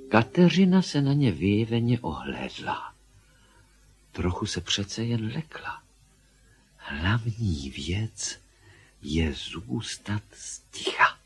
Kateřina se na ně vyjeveně ohlédla. Trochu se přece jen lekla. Hlavní věc je zůstat sticha.